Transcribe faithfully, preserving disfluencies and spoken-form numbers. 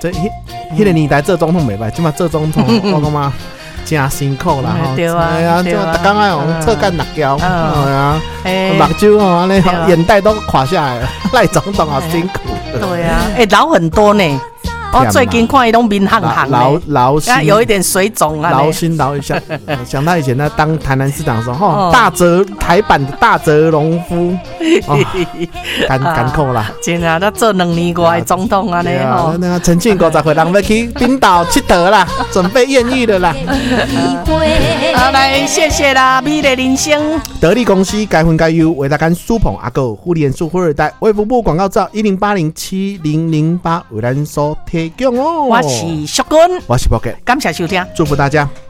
这迄迄个年代做总统袂歹，即马做总统我感觉真辛苦啦吼。 对啊， 哎呀，就逐工爱用侧干辣椒，哎呀， 哎目睭哦安尼，眼袋都垮下来了。赖总统好辛苦。 对啊，哎，老很多呢。我最近看伊拢面憨憨的， 劳劳心， 有一点水肿啊。 劳心劳想想他以前在当台南市长的时候，吼，大泽台版的大泽隆夫，干干扣啦。 真啊，他做两年过的总统啊，你吼。 那个陈庆五十岁人要去冰岛佚佗啦，准备艳遇的啦。 好，来谢谢啦，美丽人生。 得力公司该分该优，为大家苏捧阿狗互联数富二代，微服务广告照一零八零七零零八为咱所提供哦。 我是淑君， 我是 Pocket， 感谢收听， 祝福大家。